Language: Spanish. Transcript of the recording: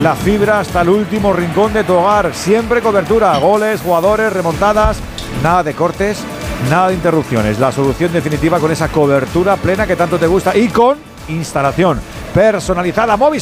La fibra hasta el último rincón de tu hogar. Siempre cobertura, goles, jugadores, remontadas. Nada de cortes, nada de interrupciones. La solución definitiva con esa cobertura plena que tanto te gusta y con instalación personalizada. Movistar.